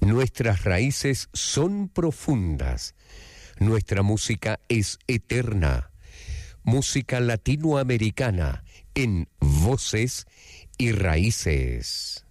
Nuestras raíces son profundas. Nuestra música es eterna. Música latinoamericana en Voces y Raíces.